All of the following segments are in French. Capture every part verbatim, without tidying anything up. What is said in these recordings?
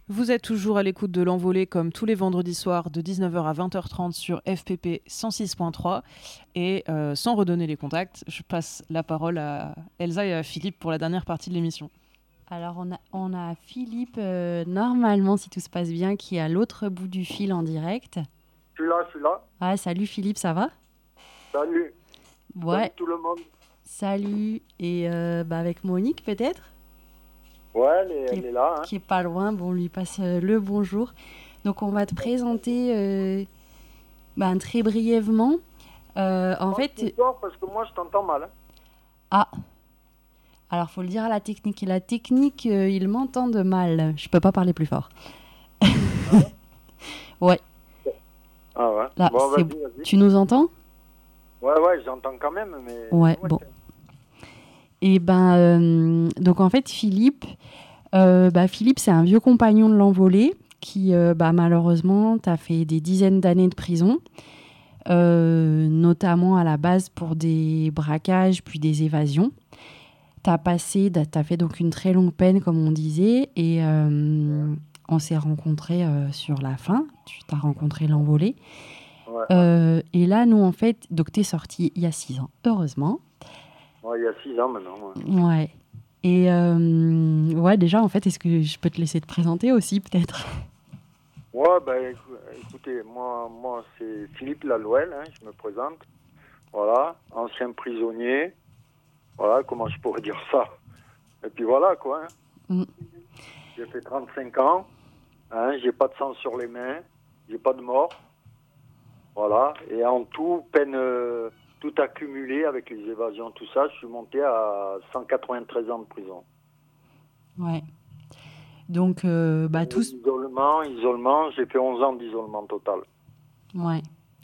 Vous êtes toujours à l'écoute de l'Envolée comme tous les vendredis soirs de dix-neuf heures à vingt heures trente sur F P P cent six point trois. Et euh, sans redonner les contacts, je passe la parole à Elsa et à Philippe pour la dernière partie de l'émission. Alors on a, on a Philippe, euh, normalement si tout se passe bien, qui est à l'autre bout du fil en direct. Je suis là, je suis là. Ah, salut Philippe, ça va ? Salut. Ouais. Salut tout le monde. Salut. Et euh, bah avec Monique peut-être ? Ouais, elle est, qui elle est, est là. Hein. Qui est pas loin, bon, on lui passe euh, le bonjour. Donc on va te présenter euh, bah, très brièvement. Euh, en Moi, fait... c'est fort parce que moi je t'entends mal. Hein. Ah, alors faut le dire à la technique. La technique, euh, ils m'entendent mal. Je peux pas parler plus fort. Ah ouais. Ouais. Ah ouais. Là, bon, vas-y, c'est... vas-y. Tu nous entends ? Ouais, ouais, j'entends quand même, mais... Ouais, bon. Et ben, euh, donc en fait, Philippe, euh, bah, Philippe, c'est un vieux compagnon de l'Envolée qui, euh, bah, malheureusement, t'a fait des dizaines d'années de prison, euh, notamment à la base pour des braquages puis des évasions. T'as passé, t'as fait donc une très longue peine, comme on disait, et euh, on s'est rencontrés euh, sur la fin. Tu t'as rencontré l'Envolée. Ouais. Euh, et là, nous, en fait, donc t'es sorti il y a six ans, heureusement. Ouais, il y a six ans maintenant. Ouais. ouais. Et euh, ouais, déjà, en fait, est-ce que je peux te laisser te présenter aussi, peut-être ? Ouais, bah écoutez, moi, moi c'est Philippe Lalouel, hein, je me présente. Voilà, ancien prisonnier. Voilà, comment je pourrais dire ça ? Et puis voilà, quoi. Hein. Mm. J'ai fait trente-cinq ans. Hein, j'ai pas de sang sur les mains. J'ai pas de mort. Voilà, et en tout, peine euh, tout accumulé avec les évasions, tout ça, je suis monté à cent quatre-vingt-treize ans de prison. Ouais. Donc, euh, bah, tous... Isolement, isolement, j'ai fait onze ans d'isolement total. Ouais.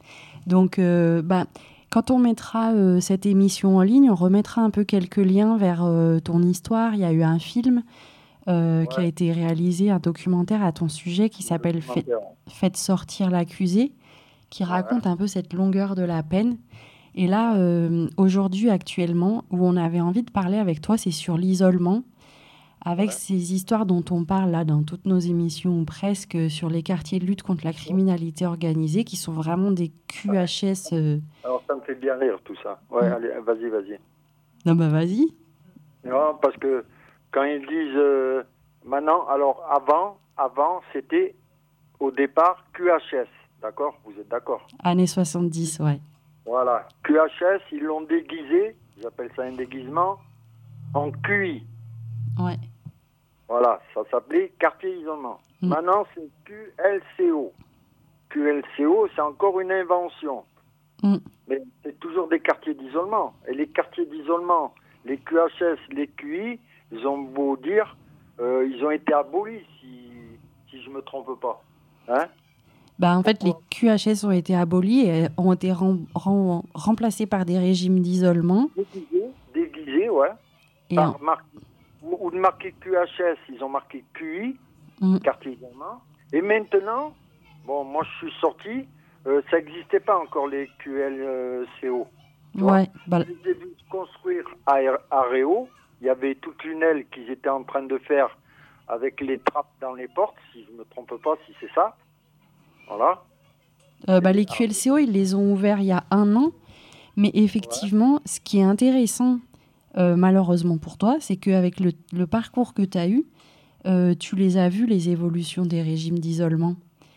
Donc, euh, bah, quand on mettra euh, cette émission en ligne, on remettra un peu quelques liens vers euh, ton histoire. Il y a eu un film euh, ouais. qui a été réalisé, un documentaire à ton sujet qui s'appelle Fait... Faites sortir l'accusé, qui ouais. raconte un peu cette longueur de la peine. Et là, euh, aujourd'hui, actuellement, où on avait envie de parler avec toi, c'est sur l'isolement, avec ouais. ces histoires dont on parle là dans toutes nos émissions, ou presque, sur les quartiers de lutte contre la criminalité organisée, qui sont vraiment des Q H S. Euh... Alors, ça me fait bien rire, tout ça. Ouais, mmh. allez, vas-y, vas-y. Non, bah, vas-y. Non, parce que quand ils disent euh, maintenant, alors avant, avant, c'était au départ Q H S, d'accord ? Vous êtes d'accord ? Années soixante-dix, ouais. Voilà. Q H S, ils l'ont déguisé, ils appellent ça un déguisement, en Q I. Ouais. Voilà, ça s'appelait quartier isolement. Mmh. Maintenant, c'est Q L C O. Q L C O, c'est encore une invention. Mmh. Mais c'est toujours des quartiers d'isolement. Et les quartiers d'isolement, les Q H S, les Q I, ils ont beau dire, euh, ils ont été abolis, si, si je ne me trompe pas. Hein ? Bah, en fait, les Q H S ont été abolis et ont été rem- rem- remplacés par des régimes d'isolement. Déguisés, déguisés, ouais. Et par en... marque, ou, ou de marquer Q H S, ils ont marqué Q I, mmh. quartier isolement. Et maintenant, bon, moi je suis sorti, euh, ça n'existait pas encore les Q L C O. Tu ouais, vois bah... Je les ai vus construire à, à Réau. Il y avait toute une aile qu'ils étaient en train de faire avec les trappes dans les portes, si je ne me trompe pas, si c'est ça. Voilà. Euh, bah, les Q L C O, ils les ont ouverts il y a un an. Mais effectivement, ouais. ce qui est intéressant, euh, malheureusement pour toi, c'est qu'avec le, le parcours que tu as eu, euh, tu les as vus, les évolutions des régimes d'isolement.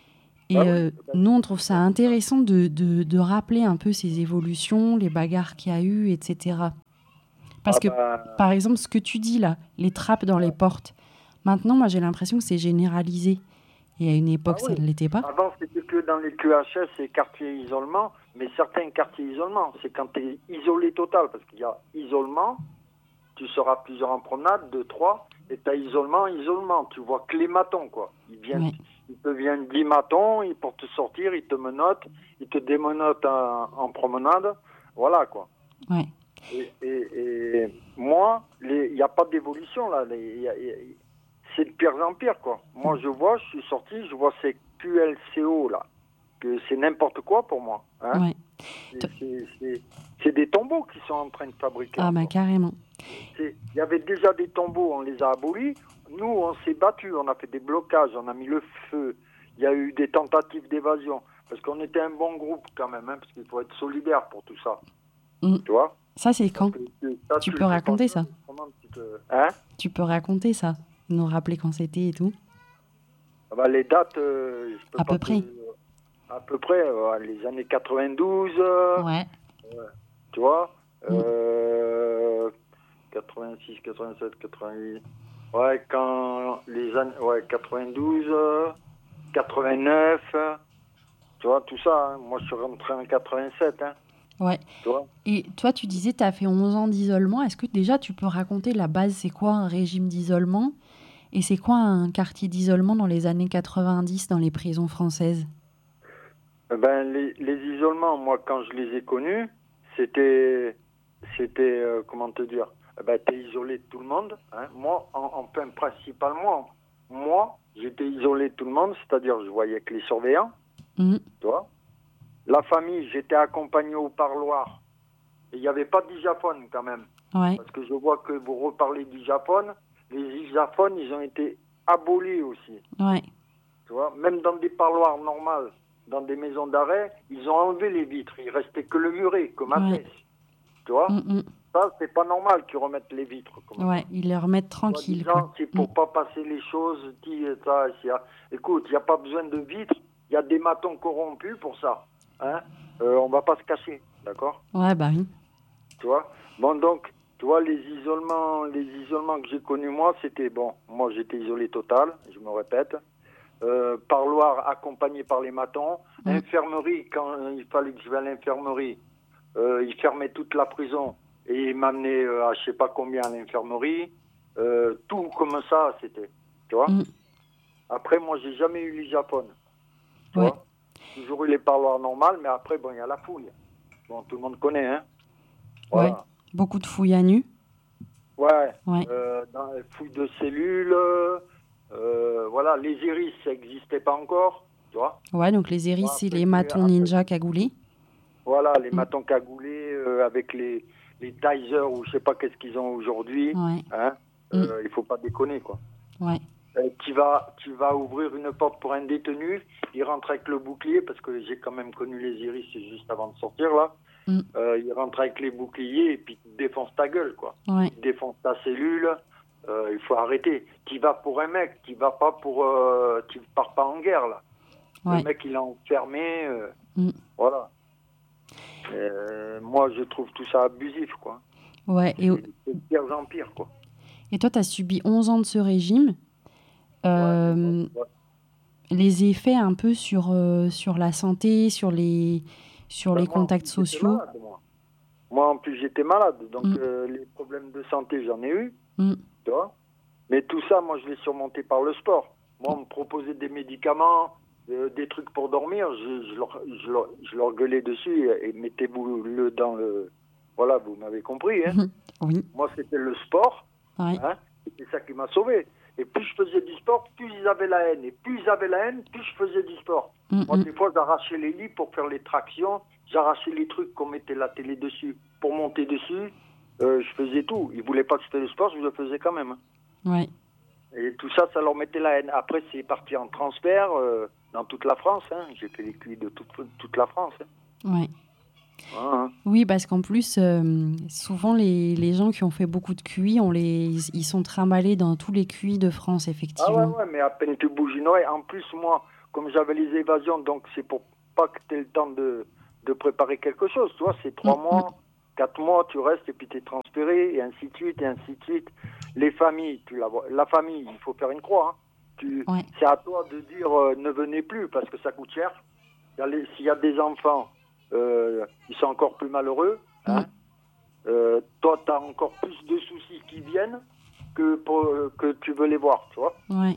Et ah euh, oui, nous, on trouve ça intéressant de, de, de rappeler un peu ces évolutions, les bagarres qu'il y a eu, et cetera. Parce ah que, bah... par exemple, ce que tu dis là, les trappes dans ouais. les portes, maintenant, moi, j'ai l'impression que c'est généralisé. Et à une époque, ah oui. ça ne l'était pas. Avant, c'était que dans les Q H S et quartiers isolement, mais certains quartiers isolement, c'est quand tu es isolé total, parce qu'il y a isolement, tu seras plusieurs en promenade, deux, trois, et tu as isolement, isolement. Tu vois que les matons, quoi. Ils, viennent, oui. ils te viennent dix matons, ils, pour te sortir, ils te menottent, ils te démenottent en, en promenade. Voilà, quoi. Ouais. Et, et, et moi, il n'y a pas d'évolution, là. Les, y a, y a, c'est de pire en pire, quoi. Moi, je vois, je suis sorti, je vois ces Q L C O, là. Que c'est n'importe quoi pour moi. Hein. Ouais. C'est, c'est, c'est, c'est des tombeaux qui sont en train de fabriquer. Ah, bah, carrément. Il y avait déjà des tombeaux, on les a abolis. nous, on s'est battus, on a fait des blocages, on a mis le feu. Il y a eu des tentatives d'évasion. Parce qu'on était un bon groupe quand même, hein, parce qu'il faut être solidaire pour tout ça. Mm. Tu vois? Ça, c'est quand? Que, ça, tu, tu peux raconter ça? Tu, te... hein tu peux raconter ça? Nous rappeler quand c'était et tout? Ah bah, les dates, euh, je peux à pas peu près. Te... À peu près, euh, les années quatre-vingt-douze. Euh, ouais. ouais. Tu vois? Mm. Euh, quatre-vingt-six, quatre-vingt-sept, quatre-vingt-huit. Ouais, quand les années. Ouais, quatre-vingt-douze, euh, quatre-vingt-neuf. Euh, tu vois, tout ça. Hein. Moi, je suis rentré en quatre-vingt-sept. Hein. Ouais. Tu vois? Et toi, tu disais que tu as fait onze ans d'isolement. Est-ce que déjà, tu peux raconter la base? C'est quoi un régime d'isolement? Et c'est quoi un quartier d'isolement dans les années quatre-vingt-dix dans les prisons françaises? Ben, les, les isolements, moi, quand je les ai connus, c'était, c'était euh, comment te dire, ben, t'es isolé de tout le monde. Hein. Moi, en, enfin, principalement, moi, j'étais isolé de tout le monde, c'est-à-dire je voyais que les surveillants, mmh. tu vois. La famille, j'étais accompagné au parloir. Il n'y avait pas de dijaphone quand même. Ouais. Parce que je vois que vous reparlez du Japon, les dijaphones, ils ont été abolis aussi. Ouais. Tu vois, même dans des parloirs normaux, dans des maisons d'arrêt, ils ont enlevé les vitres. Il restait que le muret, comme à ouais. Fès. Tu vois, mmh. ça, c'est pas normal qu'ils remettent les vitres. Comme ouais, ça. ils les remettent tranquilles. Quoi. C'est pour mmh. pas passer les choses. Dit, ça, a... Écoute, il n'y a pas besoin de vitres. Il y a des matons corrompus pour ça. Hein euh, on va pas se cacher, d'accord? Ouais, bah oui. Tu vois. Bon, donc, tu vois, les isolements, les isolements que j'ai connus, moi, c'était, bon, moi, j'étais isolé total, je me répète. Euh, parloir accompagné par les matons. Mmh. Infirmerie, quand euh, il fallait que je vais à l'infirmerie, euh, ils fermaient toute la prison et ils m'amenaient euh, à je sais pas combien à l'infirmerie. Euh, tout comme ça, c'était. Tu vois. Mmh. Après, moi, j'ai jamais eu les Japon. Tu ouais. vois. Toujours eu les parloirs normaux, mais après, bon, il y a la fouille. Bon, tout le monde connaît, hein. Voilà. Ouais. Beaucoup de fouilles à nu. Ouais. ouais. Euh, dans les fouilles de cellules. Euh, voilà, les iris, ça n'existait pas encore, tu vois. Ouais, donc les iris, c'est les matons après, ninja cagoulés. Voilà, les mmh. matons cagoulés euh, avec les, les tasers ou je sais pas qu'est-ce qu'ils ont aujourd'hui. Ouais. Hein, mmh. euh, il faut pas déconner, quoi. Ouais. Euh, tu vas, tu vas ouvrir une porte pour un détenu, il rentre avec le bouclier, parce que j'ai quand même connu les iris juste avant de sortir, là. Mmh. Euh, il rentre avec les boucliers et puis il te défonce ta gueule, quoi. Ouais. Il défonce ta cellule. Euh, il faut arrêter. Tu vas pour un mec, tu vas pas pour, euh, tu pars pas en guerre là. Ouais. Le mec il est enfermé, euh, mmh. voilà. Euh, moi je trouve tout ça abusif quoi. Ouais. Et c'est de pire en pire quoi. Et toi tu as subi onze ans de ce régime. Euh, ouais, ouais. Les effets un peu sur euh, sur la santé, sur les sur ben les moi, contacts sociaux. Malade, moi. moi en plus j'étais malade, donc mmh. euh, les problèmes de santé j'en ai eu. Mmh. Tu vois. Mais tout ça, moi, je l'ai surmonté par le sport. Moi, on me proposait des médicaments, euh, des trucs pour dormir, je, je, leur, je, leur, je leur gueulais dessus et, et mettez-vous le dans le... Voilà, vous m'avez compris. Hein. Oui. Moi, c'était le sport. Oui. Hein, c'est ça qui m'a sauvé. Et plus je faisais du sport, plus ils avaient la haine. Et plus ils avaient la haine, plus je faisais du sport. Mm-hmm. Moi, des fois, j'arrachais les lits pour faire les tractions. J'arrachais les trucs qu'on mettait la télé dessus pour monter dessus. Euh, je faisais tout. Ils ne voulaient pas que c'était le sport, je le faisais quand même. Ouais. Et tout ça, ça leur mettait la haine. Après, c'est parti en transfert euh, dans toute la France. Hein. J'ai fait les Q I de toute, toute la France. Hein. Ouais. Ah, hein. Oui, parce qu'en plus, euh, souvent, les, les gens qui ont fait beaucoup de Q I, on les, ils sont trimballés dans tous les Q I de France, effectivement. Ah ouais, ouais, mais à peine tu bouges une oreille. En plus, moi, comme j'avais les évasions, donc c'est pour pas que tu aies le temps de, de préparer quelque chose. Tu vois, c'est trois mmh, mois... Mmh. Quatre mois, tu restes et puis tu es transféré, et ainsi de suite, et ainsi de suite. Les familles, tu la vois. La famille, il faut faire une croix. Hein. Tu, ouais. C'est à toi de dire euh, ne venez plus parce que ça coûte cher. Les, s'il y a des enfants, euh, ils sont encore plus malheureux. Hein. Mm. Euh, toi, tu as encore plus de soucis qui viennent que, pour, euh, que tu veux les voir, tu vois. Ouais.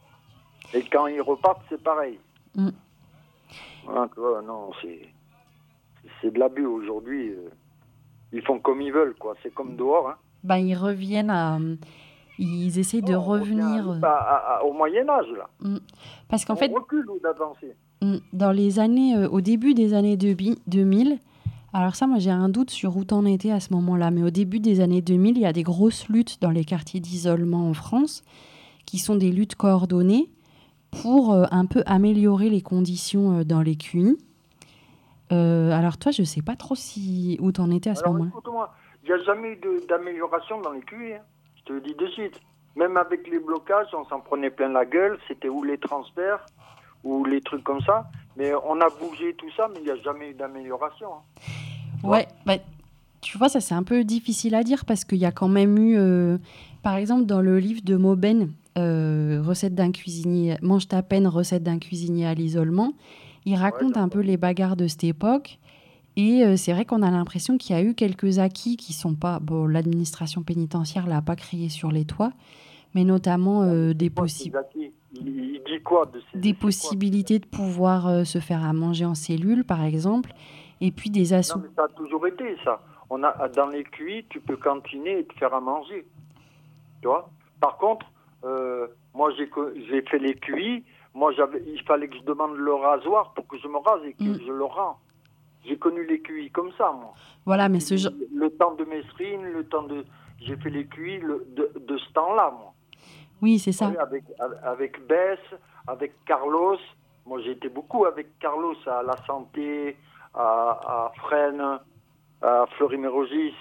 Et quand ils repartent, c'est pareil. Mm. Hein, tu vois, non, c'est, c'est de l'abus aujourd'hui. Euh. Ils font comme ils veulent, quoi. C'est comme dehors. Hein. Bah, ils reviennent à... Ils essaient de oh, revenir... À, à, à, au Moyen-Âge, là. Mm. Parce qu'en on fait... recule ou d'avancer. Dans les années... Euh, au début des années deux mille... Alors ça, moi, j'ai un doute sur où t'en étais à ce moment-là. Mais au début des années deux mille, il y a des grosses luttes dans les quartiers d'isolement en France qui sont des luttes coordonnées pour euh, un peu améliorer les conditions euh, dans les Q I. Euh, alors toi, je ne sais pas trop si... où tu en étais à ce Alors, moment-là. écoute-moi, il n'y a jamais eu de- d'amélioration dans les Q I. Hein. Je te le dis de suite. Même avec les blocages, on s'en prenait plein la gueule. C'était ou les transferts, ou les trucs comme ça. Mais on a bougé tout ça, mais il n'y a jamais eu d'amélioration. Hein. Ouais, bah, tu vois, ça c'est un peu difficile à dire parce qu'il y a quand même eu, euh, par exemple, dans le livre de Mauben, euh, Recette d'un cuisinier, Mange ta peine, recette d'un cuisinier à l'isolement, il raconte Ouais, un peu les bagarres de cette époque. Et euh, c'est vrai qu'on a l'impression qu'il y a eu quelques acquis qui sont pas... Bon, l'administration pénitentiaire l'a pas crié sur les toits, mais notamment euh, des, possi- Il, il dit quoi de ces, des possibilités de pouvoir euh, se faire à manger en cellule, par exemple, et puis des Non, assou... mais ça a toujours été ça. On a, dans les Q I, tu peux cantiner et te faire à manger. Tu vois. Par contre, euh, moi j'ai, j'ai fait les Q I. Moi, j'avais, il fallait que je demande le rasoir pour que je me rase et que Mm. je le rends. J'ai connu les Q I comme ça, moi. Voilà, mais J'ai ce genre... Le temps de Mesrine, le temps de... J'ai fait les Q I le, de, de ce temps-là, moi. Oui, c'est ça. Ouais, avec, avec Bess, avec Carlos. Moi, j'ai été beaucoup avec Carlos à La Santé, à, à Fresnes, à Fleury-Mérogis.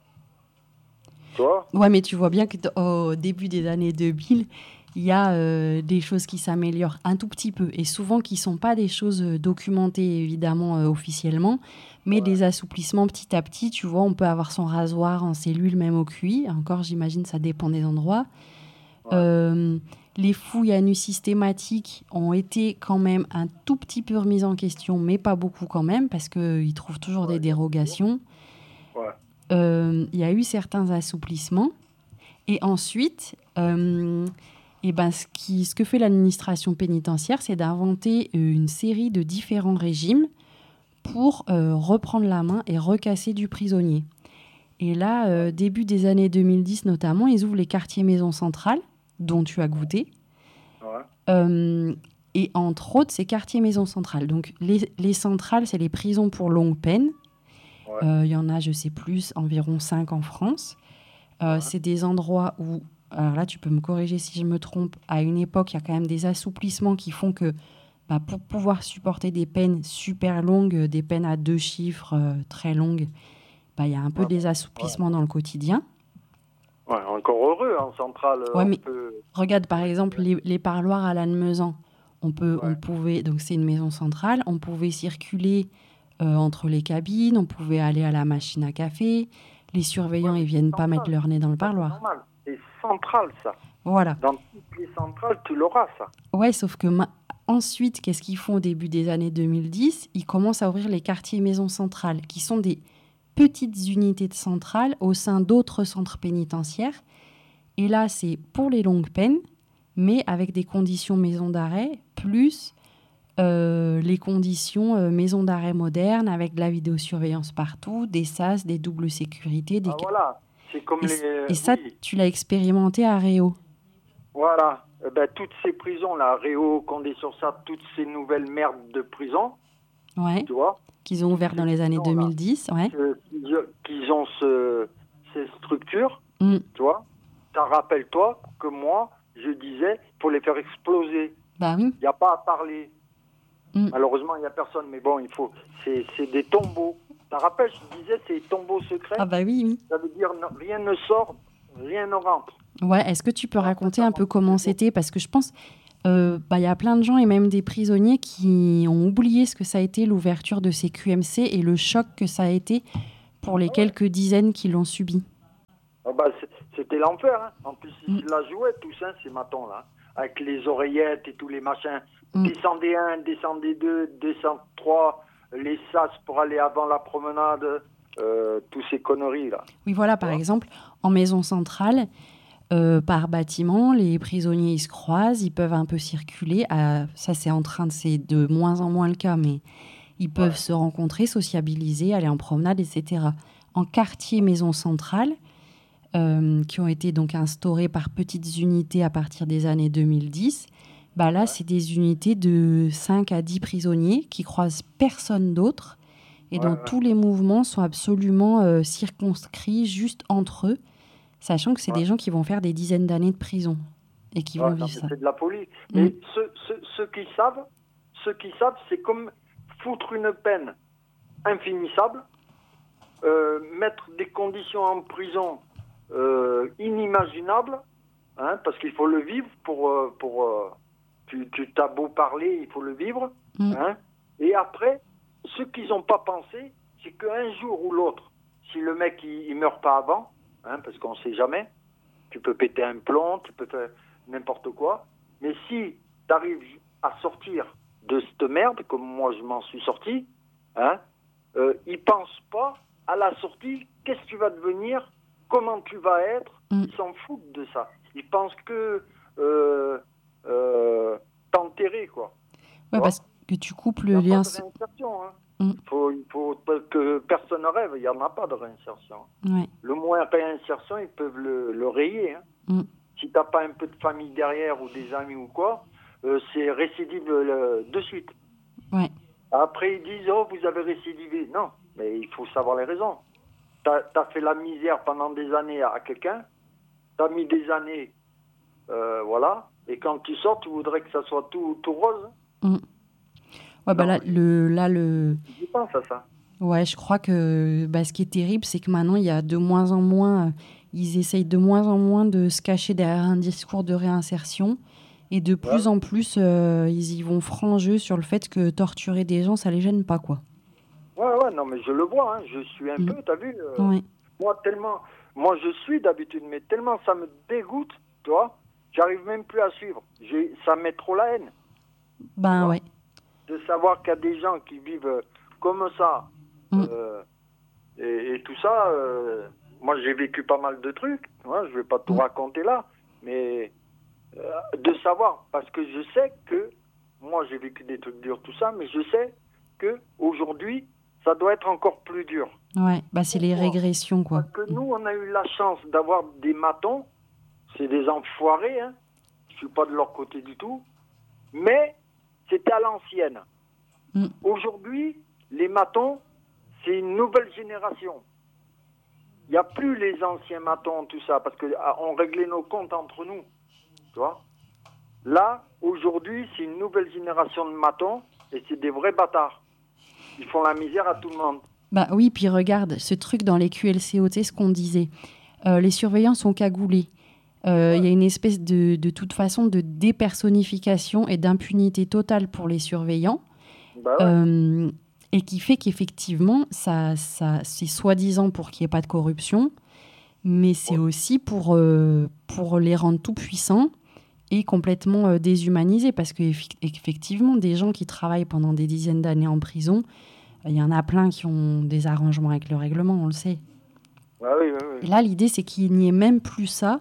Tu vois ? Ouais, mais tu vois bien qu'au début des années deux mille, il y a euh, des choses qui s'améliorent un tout petit peu et souvent qui ne sont pas des choses documentées évidemment euh, officiellement, mais ouais. Des assouplissements petit à petit. Tu vois, on peut avoir son rasoir en cellule même au Q I. Encore, j'imagine, ça dépend des endroits. Ouais. Euh, les fouilles à nu systématiques ont été quand même un tout petit peu remises en question, mais pas beaucoup quand même, parce qu'ils trouvent toujours ouais, des dérogations. Ouais. Euh, il y a eu certains assouplissements. Et ensuite, euh, et ben, ce, qui, ce que fait l'administration pénitentiaire, c'est d'inventer une série de différents régimes pour euh, reprendre la main et recasser du prisonnier. Et là, euh, début des années deux mille dix notamment, ils ouvrent les quartiers maisons centrales, dont tu as goûté. Ouais. Euh, et entre autres, c'est quartiers maisons centrales. Donc les, les centrales, c'est les prisons pour longue peine. Il ouais. euh, y en a, je sais plus, environ cinq en France. Euh, ouais. C'est des endroits où, alors là, tu peux me corriger si je me trompe, à une époque, il y a quand même des assouplissements qui font que bah, pour pouvoir supporter des peines super longues, des peines à deux chiffres euh, très longues, bah, y a un peu ouais. des assouplissements ouais. dans le quotidien. Ouais, encore heureux en centrale. Ouais, mais peut... regarde, par exemple, les, les parloirs à Lannemezan. On, peut, ouais. on pouvait, donc c'est une maison centrale, on pouvait circuler euh, entre les cabines, on pouvait aller à la machine à café. Les surveillants, ouais, ils viennent pas mettre leur nez dans le parloir. C'est normal, c'est central ça. Voilà. Dans toutes les centrales, tu l'auras ça. Ouais, sauf que ma... ensuite, qu'est-ce qu'ils font au début des années deux mille dix ? Ils commencent à ouvrir les quartiers maisons centrales, qui sont des petites unités de centrales au sein d'autres centres pénitentiaires. Et là, c'est pour les longues peines, mais avec des conditions maison d'arrêt, plus euh, les conditions euh, maison d'arrêt moderne, avec de la vidéosurveillance partout, des sas, des doubles sécurités. Des... Ah voilà, c'est comme et, les... Et ça, oui. Tu l'as expérimenté à Réau. Voilà, eh ben, toutes ces prisons-là, Réau, Condé-sur-Sarthe, toutes ces nouvelles merdes de prison, ouais. tu vois, qu'ils ont ouvert dans les années deux mille dix, ouais. Que, qu'ils ont ce, ces structures, mm. tu vois. Ça rappelle-toi que moi, je disais, il faut les faire exploser. Bah oui. Il n'y a pas à parler. Mm. Malheureusement, il n'y a personne, mais bon, il faut. C'est, c'est des tombeaux. Ça rappelle, je disais, c'est des tombeaux secrets. Ah bah oui, oui. Ça veut dire non, rien ne sort, rien ne rentre. Ouais, est-ce que tu peux raconter un peu comment c'était ? Parce que je pense, euh, bah, y a plein de gens et même des prisonniers qui ont oublié ce que ça a été l'ouverture de ces Q M C et le choc que ça a été pour les ah ouais. quelques dizaines qui l'ont subi. Ah bah, c'était l'enfer. Hein. En plus, ils mm. la jouaient tous, hein, ces matons là, avec les oreillettes et tous les machins. Mm. Descendez un, descendez deux, descendez trois, les sas pour aller avant la promenade, euh, tous ces conneries là. Oui, voilà, par ouais. exemple, en maison centrale, euh, par bâtiment, les prisonniers ils se croisent, ils peuvent un peu circuler. À, ça, c'est en train de, c'est de moins en moins le cas, mais ils peuvent ouais. se rencontrer, sociabiliser, aller en promenade, et cetera. En quartier maison centrale, Euh, qui ont été donc instaurées par petites unités à partir des années deux mille dix, bah là, ouais. c'est des unités de cinq à dix prisonniers qui croisent personne d'autre et ouais, dont ouais. tous les mouvements sont absolument euh, circonscrits juste entre eux, sachant que c'est ouais. des gens qui vont faire des dizaines d'années de prison. et qui Ouais, vont non, vivre mais ça. c'est de la folie. Mm. Mais ceux, ceux, ceux qui savent, ceux qui savent, c'est comme foutre une peine infinissable, euh, mettre des conditions en prison euh, inimaginables, hein, parce qu'il faut le vivre pour... euh, pour euh, tu, tu t'as beau parler, il faut le vivre. Mm. Hein, et après, ce qu'ils n'ont pas pensé, c'est qu'un jour ou l'autre, si le mec il, il meurt pas avant, hein, parce qu'on ne sait jamais, tu peux péter un plomb, tu peux faire n'importe quoi, mais si tu arrives à sortir de cette merde, comme moi je m'en suis sorti, hein, euh, ils pensent pas à la sortie, qu'est-ce que tu vas devenir, comment tu vas être, Mm. ils s'en foutent de ça. Ils pensent que euh, euh, t'enterrer, quoi. Ouais, Tu parce que tu coupes Il n'y le a lien. pas de réinsertion. Hein. Mm. Faut, il faut que personne ne rêve, il n'y en a pas de réinsertion. Ouais. Le moins réinsertion, ils peuvent le, le rayer. Hein. Mm. Si tu n'as pas un peu de famille derrière ou des amis ou quoi, euh, c'est récidive euh, de suite. Ouais. Après, ils disent, oh, vous avez récidivé. Non, mais il faut savoir les raisons. Tu as fait la misère pendant des années à, à quelqu'un, tu as mis des années, euh, voilà, et quand tu sors, tu voudrais que ça soit tout, tout rose. Mm. Ouais, bah Non, là, mais- le, là, le... Je pense à ça. Ouais, je crois que bah, ce qui est terrible, c'est que maintenant, il y a de moins en moins... euh, ils essayent de moins en moins de se cacher derrière un discours de réinsertion. Et de plus Ouais. en plus, euh, ils y vont franc jeu sur le fait que torturer des gens, ça les gêne pas, quoi. Ouais, ouais, non, mais je le vois, hein, je suis un Mm. peu, t'as vu euh, Ouais. Moi, tellement, moi, je suis d'habitude, mais tellement ça me dégoûte, tu vois, j'arrive même plus à suivre. J'ai, ça me met trop la haine Ben Ouais. ouais. de savoir qu'il y a des gens qui vivent euh, comme ça, Mm. euh, et, et tout ça. euh, moi, j'ai vécu pas mal de trucs, tu vois, je vais pas tout Mm. raconter là, mais euh, de savoir, parce que je sais que, moi, j'ai vécu des trucs durs, tout ça, mais je sais que aujourd'hui, ça doit être encore plus dur. Ouais, bah c'est les Pourquoi régressions, quoi. Parce que nous, on a eu la chance d'avoir des matons. C'est des enfoirés, hein. Je suis pas de leur côté du tout. Mais c'était à l'ancienne. Mm. Aujourd'hui, les matons, c'est une nouvelle génération. Il n'y a plus les anciens matons, tout ça, parce qu'on réglait nos comptes entre nous. Tu vois ? Là, aujourd'hui, c'est une nouvelle génération de matons et c'est des vrais bâtards. Ils font la misère à tout le monde. Bah oui, puis regarde, ce truc dans les Q L C O T, ce qu'on disait. Euh, les surveillants sont cagoulés. Il euh, y a une espèce de, de toute façon de dépersonnification et d'impunité totale pour les surveillants. Bah ouais. Euh, et qui fait qu'effectivement, ça, ça, c'est soi-disant pour qu'il n'y ait pas de corruption, mais c'est Ouais. aussi pour, euh, pour les rendre tout puissants et complètement euh, déshumanisés. Parce qu'effectivement, des gens qui travaillent pendant des dizaines d'années en prison, il y en a plein qui ont des arrangements avec le règlement, on le sait. Ah oui, oui, oui. Et là, l'idée, c'est qu'il n'y ait même plus ça,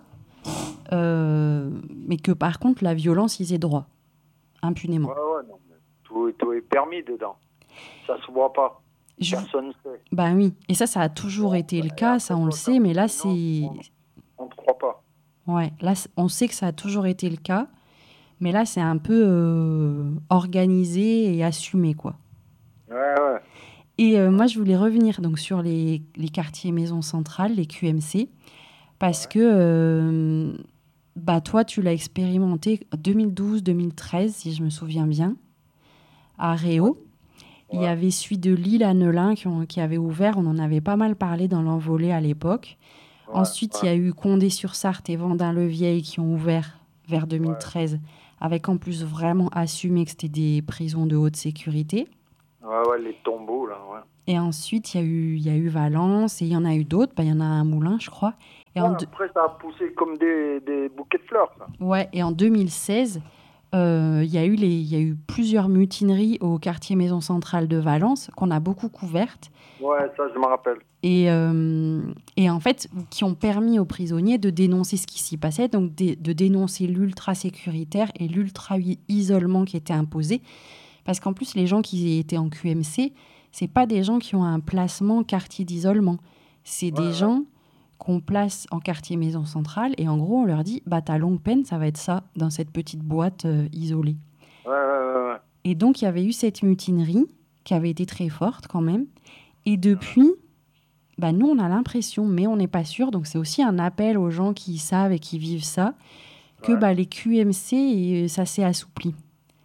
euh, mais que par contre, la violence, ils aient droit, impunément. Ouais, ouais, non, mais tout, tout est permis dedans. Ça se voit pas. Je... Personne ne sait. Bah oui, et ça, ça a toujours Ouais, été le et cas, après, ça on le toi, sait, quand mais là, tu dis non, c'est... On ne te croit pas. Ouais, là, c- on sait que ça a toujours été le cas, mais là, c'est un peu euh, organisé et assumé, quoi. Ouais, ouais. Et euh, moi, je voulais revenir donc sur les, les quartiers maisons centrales, les Q M C, parce Ouais. que euh, bah, toi, tu l'as expérimenté deux mille douze deux mille treize, si je me souviens bien, à Réau. Il y Ouais. avait celui de Lille à Neulin qui, ont- qui avait ouvert, on en avait pas mal parlé dans l'envolée à l'époque. Ouais, Ensuite, il y a eu Condé-sur-Sarthe et Vendin-le-Vieil qui ont ouvert vers deux mille treize, avec en plus vraiment assumé que c'était des prisons de haute sécurité. ouais, ouais, les tombeaux, là, ouais. Et ensuite, il y a eu, il y a eu Valence et il y en a eu d'autres. Bah, il y en a un à Moulins, je crois. Et, Ouais, en, deux- après, ça a poussé comme des, des bouquets de fleurs, ça. ouais, et en deux mille seize, euh, il y a eu les, il y a eu plusieurs mutineries au quartier Maison Centrale de Valence qu'on a beaucoup couvertes. Ouais, ça, je me rappelle. Et, euh, et en fait, qui ont permis aux prisonniers de dénoncer ce qui s'y passait, donc de, de dénoncer l'ultra-sécuritaire et l'ultra-isolement qui était imposé. Parce qu'en plus, les gens qui étaient en Q M C, c'est pas des gens qui ont un placement quartier d'isolement. C'est Ouais, des ouais. gens qu'on place en quartier maison centrale et en gros, on leur dit, bah, ta longue peine, ça va être ça, dans cette petite boîte euh, isolée. Ouais, ouais, ouais, ouais. Et donc, il y avait eu cette mutinerie qui avait été très forte quand même. Et depuis, bah, nous, on a l'impression, mais on n'est pas sûr. Donc, c'est aussi un appel aux gens qui savent et qui vivent ça, que Ouais. bah, les Q M C, et, ça s'est assoupli.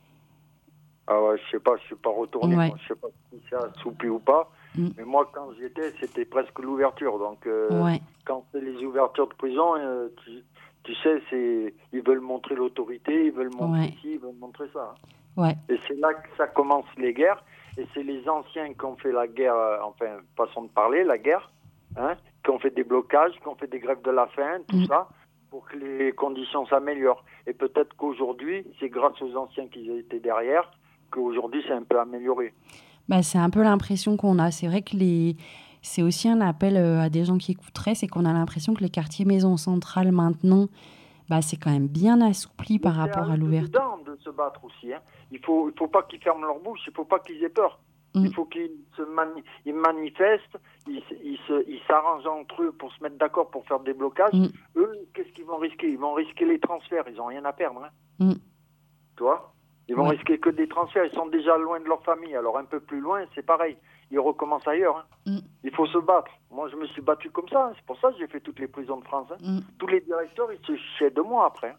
Ah ouais, je sais pas, je suis pas retourné. Ouais. Moi, je sais pas si c'est assoupli ou pas. Mm. Mais moi, quand j'y étais, c'était presque l'ouverture. Donc, euh, Ouais. quand c'est les ouvertures de prison, euh, tu, tu sais, c'est ils veulent montrer l'autorité, ils veulent montrer Ouais. ci, ils veulent montrer ça. Ouais. Et c'est là que ça commence les guerres. Et c'est les anciens qui ont fait la guerre, euh, enfin, façon de parler, la guerre, hein, qui ont fait des blocages, qui ont fait des grèves de la faim, tout Mm. ça, pour que les conditions s'améliorent. Et peut-être qu'aujourd'hui, c'est grâce aux anciens qui étaient derrière qu'aujourd'hui c'est un peu amélioré. Bah, c'est un peu l'impression qu'on a. C'est vrai que les... c'est aussi un appel euh, à des gens qui écouteraient, c'est qu'on a l'impression que les quartiers maisons centrales maintenant, bah, c'est quand même bien assoupli par Mais c'est rapport à à eux l'ouverture. dedans de se battre aussi. Hein. Il faut, il faut pas qu'ils ferment leur bouche, il faut pas qu'ils aient peur. Mm. Il faut qu'ils se mani- ils manifestent, ils, se- ils, se- ils s'arrangent entre eux pour se mettre d'accord pour faire des blocages. Mm. Eux, qu'est-ce qu'ils vont risquer? Ils vont risquer les transferts, ils ont rien à perdre. Hein. Mm. Tu vois? Ils vont Ouais. risquer que des transferts, ils sont déjà loin de leur famille. Alors un peu plus loin, c'est pareil. Ils recommencent ailleurs. Hein. Mm. Il faut se battre. Moi, je me suis battu comme ça. Hein. C'est pour ça que j'ai fait toutes les prisons de France. Hein. Mm. Tous les directeurs, ils se chiaient de moi après. Hein.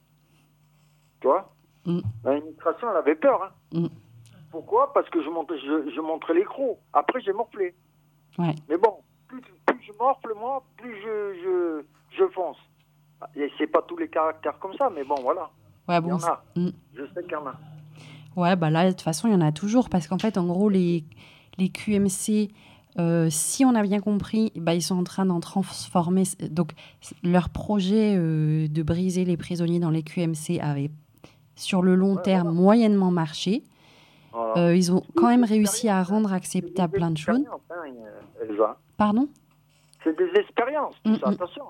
Tu vois? Mm. L'administration, elle avait peur. Hein. Mm. Pourquoi? Parce que je montrais, je, je montrais les crocs. Après, j'ai morflé. Ouais. Mais bon, plus, plus je morfle, moi, plus je, je, je fonce. Et c'est pas tous les caractères comme ça, mais bon, voilà. Ouais, Il y bon, en a. mm. Je sais qu'il y en a. Ouais, bah là, de toute façon, il y en a toujours. Parce qu'en fait, en gros, les, les Q M C, euh, si on a bien compris, bah, ils sont en train d'en transformer. Donc, leur projet euh, de briser les prisonniers dans les Q M C avait, sur le long Ouais, terme, voilà. moyennement marché. Voilà. Euh, ils ont C'est quand des même réussi à expériences, hein. rendre C'est acceptable des plein de choses. expériences, hein, Elsa. Pardon? C'est des expériences, tout Mm, ça, mm. attention.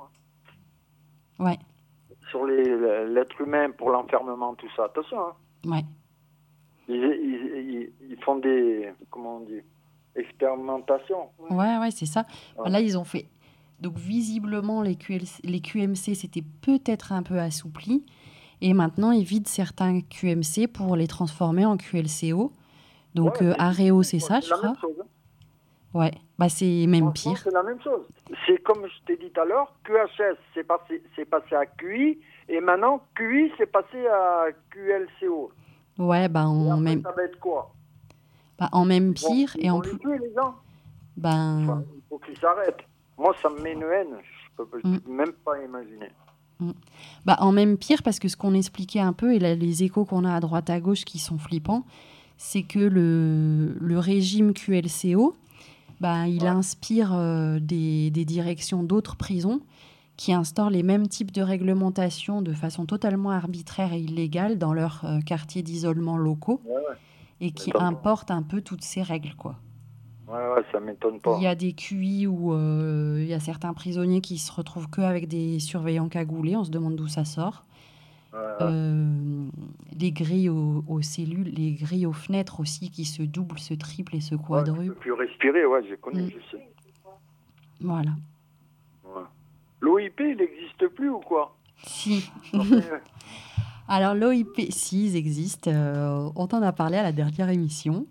Hein. Ouais, Sur les- l'être humain pour l'enfermement, tout ça, attention. Hein. ouais. Ils, ils, ils, ils font des, comment on dit, expérimentations. Ouais, ouais, c'est ça. Ouais. Là, ils ont fait. Donc, visiblement, les, Q L C, les Q M C, c'était peut-être un peu assoupli. Et maintenant, ils vident certains Q M C pour les transformer en Q L C O. Donc, Ouais, euh, mais Areo, c'est c'est ça, c'est je la crois. même chose. Hein. Ouais, bah, c'est même Franchement, pire. c'est la même chose. C'est comme je t'ai dit tout à l'heure, Q H S, c'est passé, c'est passé à Q I, et maintenant, Q I, c'est passé à Q L C O. Ouais, bah, Et en après, même, ça va être quoi? bah, en même Ils vont, pire. ils Et vont en les plus. tuer, les gens. Ben, Enfin, il faut qu'ils s'arrêtent. Moi, ça me met une haine. Je peux, je Mm. peux même pas imaginer. bah, en même pire, parce que ce qu'on expliquait un peu, et là, les échos qu'on a à droite à gauche qui sont flippants, c'est que le, le régime Q L C O, bah, il Ouais. inspire euh, des, des directions d'autres prisons qui instaurent les mêmes types de réglementations de façon totalement arbitraire et illégale dans leurs euh, quartiers d'isolement locaux, Ouais, ouais. et qui m'étonne pas. importent un peu toutes ces règles, quoi. Ouais, ouais, ça m'étonne pas. Il y a des Q I où euh, il y a certains prisonniers qui se retrouvent qu'avec des surveillants cagoulés. On se demande d'où ça sort. Ouais, ouais. Euh, les grilles aux, aux cellules, les grilles aux fenêtres aussi qui se doublent, se triplent et se Ouais, tu quadruplent. peux plus respirer, ouais, j'ai connu, Mm. je sais. Voilà. Ouais. L'O I P, il n'existe plus ou quoi? Si. Enfin, Alors l'O I P, si, ils existent. Euh, on t'en a parlé à la dernière émission.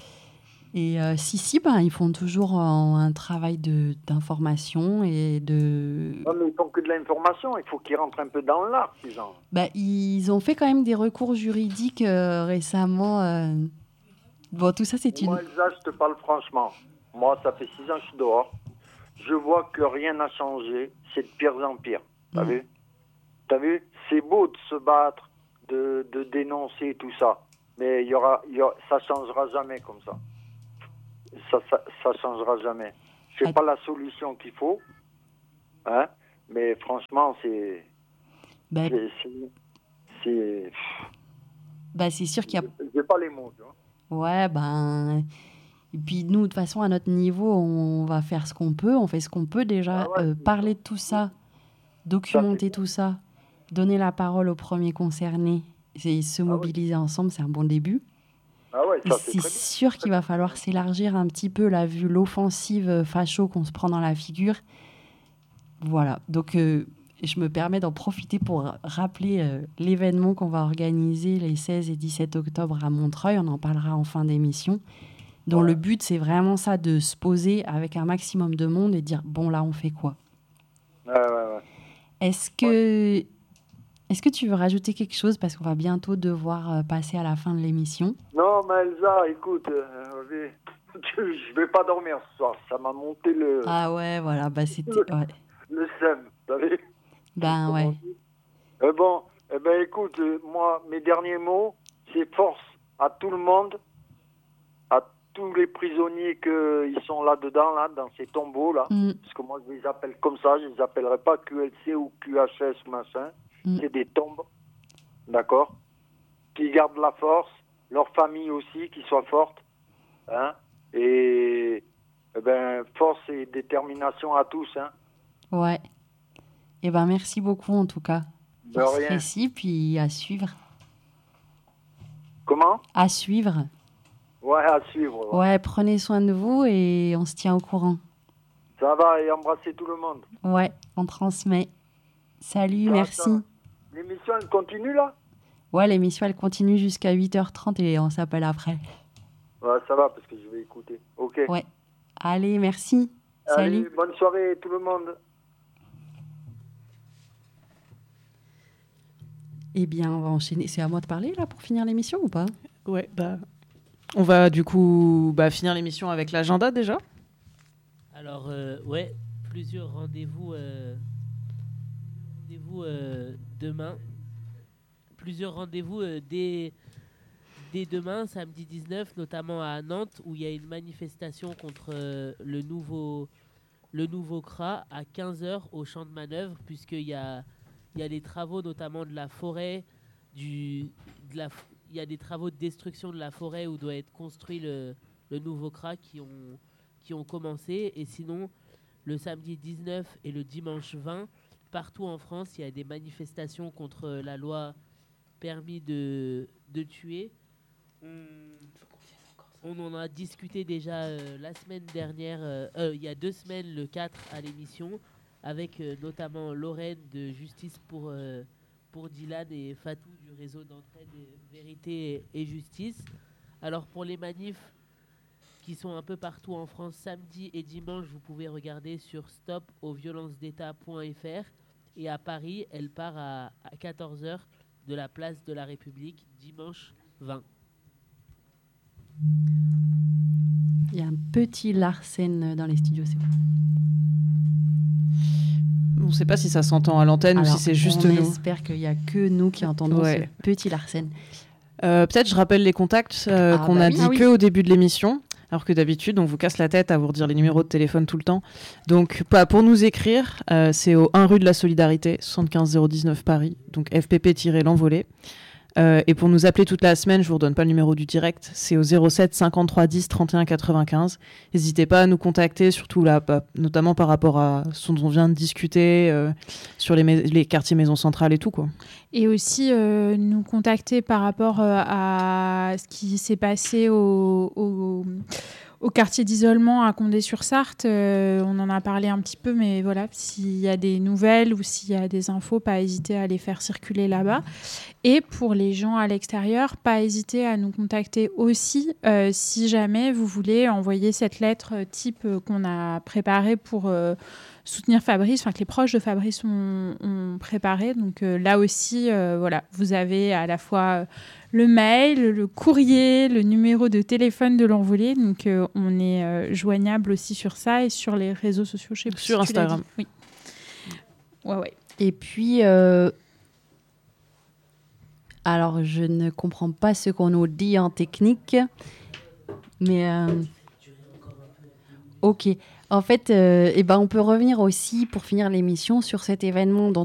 Et euh, si, si, ben, ils font toujours un, un travail de, d'information et de... non, mais ils font que de l'information, il faut qu'ils rentrent un peu dans l'art, ces gens. Bah, ils ont fait quand même des recours juridiques euh, récemment. euh. Bon, tout ça, c'est Et moi, une... Elsa, je te parle franchement. Moi, ça fait six ans que je suis dehors. Je vois que rien n'a changé. C'est de pire en pire. T'as Mm. vu? T'as vu? C'est beau de se battre, de, de dénoncer tout ça. Mais il y aura, il y aura, ça changera jamais comme ça. Ça, ça, ça changera jamais. C'est Ah. pas la solution qu'il faut. Hein? Mais franchement, c'est... Bah, C'est... c'est- c'est- bah, c'est sûr qu'il y a... J'ai pas les mots, tu vois. Ouais, ben... Et puis nous, de toute façon, à notre niveau, on va faire ce qu'on peut. On fait ce qu'on peut déjà. Ah ouais, euh, c'est parler de tout ça, documenter Ça, c'est tout ça, donner la parole aux premiers concernés, et se ouais. mobiliser ensemble, c'est un bon début. Ah ouais, Et ça, c'est c'est très bien. sûr qu'il va falloir s'élargir un petit peu, là, vu l'offensive facho qu'on se prend dans la figure. Voilà. Donc, euh, je me permets d'en profiter pour rappeler euh, l'événement qu'on va organiser les seize et dix-sept octobre à Montreuil. On en parlera en fin d'émission. Dont Ouais. le but, c'est vraiment ça, de se poser avec un maximum de monde et dire, bon, là, on fait quoi? Ouais, ouais, ouais. Est-ce que Est-ce que tu veux rajouter quelque chose parce qu'on va bientôt devoir euh, passer à la fin de l'émission? Non, mais Elsa, écoute, euh, je vais pas dormir ce soir. Ça m'a monté le... Ah ouais, voilà, bah c'était... Le, ouais. le seum, vous savez. Ben ouais. Euh, bon, eh ben écoute, euh, moi, mes derniers mots, c'est force à tout le monde, à tous les prisonniers qui sont là-dedans, là, dans ces tombeaux, là. Mm. Parce que moi, je les appelle comme ça, je les appellerai pas Q L C ou Q H S ou machin. Mm. C'est des tombes, d'accord? Qui gardent la force, leur famille aussi, qui soit forte, hein? Et, eh ben, force et détermination à tous, hein? Ouais. Eh ben, merci beaucoup, en tout cas. De rien. Récit, puis à suivre. Comment? À suivre. Ouais, à suivre. Ouais. ouais, prenez soin de vous et on se tient au courant. Ça va, et embrassez tout le monde. Ouais, on transmet. Salut, ça, merci. Ça. L'émission, elle continue, là? Ouais, l'émission, elle continue jusqu'à huit heures trente et on s'appelle après. Ouais, ça va, parce que je vais écouter. Ok. Ouais. Allez, merci. Allez, Salut. bonne soirée, tout le monde. Eh bien, on va enchaîner. C'est à moi de parler, là, pour finir l'émission ou pas? Ouais, bah... On va, du coup, bah, finir l'émission avec l'agenda, déjà. Alors, euh, ouais, plusieurs rendez-vous, euh, rendez-vous euh, demain. Plusieurs rendez-vous euh, dès, dès demain, samedi dix-neuf, notamment à Nantes, où il y a une manifestation contre euh, le nouveau, le nouveau C R A à quinze heures au champ de manœuvre, puisqu'il y a, il y a des travaux, notamment de la forêt, du, de la, il y a des travaux de destruction de la forêt où doit être construit le, le nouveau C R A qui ont, qui ont commencé. Et sinon, le samedi dix-neuf et le dimanche vingt, partout en France, il y a des manifestations contre la loi permis de, de tuer. On, on en a discuté déjà euh, la semaine dernière, euh, euh, il y a deux semaines, le quatre, à l'émission, avec euh, notamment Lorraine de Justice pour, euh, pour Dylan et Fatou du réseau d'entraide Vérité et Justice. Alors pour les manifs qui sont un peu partout en France, samedi et dimanche, vous pouvez regarder sur stop aux violences d'état point f r. Et à Paris, elle part à, à quatorze heures de la place de la République, dimanche vingt. Il y a un petit Larsen dans les studios, c'est bon. On ne sait pas si ça s'entend à l'antenne Alors, ou si c'est juste on nous. On espère qu'il n'y a que nous qui entendons ouais. ce petit Larsen. Euh, peut-être je rappelle les contacts euh, ah, qu'on bah a oui. dit ah, oui. qu'au début de l'émission. Alors que d'habitude, on vous casse la tête à vous redire les numéros de téléphone tout le temps. Donc, bah, pour nous écrire, euh, c'est au un rue de la Solidarité, soixante-quinze zéro dix-neuf Paris, donc F P P-l'envolée. Euh, et pour nous appeler toute la semaine, je vous redonne pas le numéro du direct, c'est au zéro sept cinquante-trois dix trente et un quatre-vingt-quinze. N'hésitez pas à nous contacter, surtout là, bah, notamment par rapport à ce dont on vient de discuter, euh, sur les, mais- les quartiers maisons centrales et tout, quoi. Et aussi euh, nous contacter par rapport euh, à ce qui s'est passé au, au, au quartier d'isolement à Condé-sur-Sarthe. Euh, on en a parlé un petit peu, mais voilà, s'il y a des nouvelles ou s'il y a des infos, pas hésiter à les faire circuler là-bas. Et pour les gens à l'extérieur, pas hésiter à nous contacter aussi euh, si jamais vous voulez envoyer cette lettre type euh, qu'on a préparée pour... Euh, soutenir Fabrice, enfin que les proches de Fabrice ont, ont préparé. Donc euh, là aussi, euh, voilà, vous avez à la fois euh, le mail, le courrier, le numéro de téléphone de l'envolée. Donc euh, on est euh, joignable aussi sur ça et sur les réseaux sociaux. Je sais plus Sur si tu l'as Instagram. dit. Oui. Ouais, ouais. Et puis, euh... alors je ne comprends pas ce qu'on nous dit en technique, mais euh... ok. En fait, euh, eh ben, on peut revenir aussi, pour finir l'émission, sur cet événement dont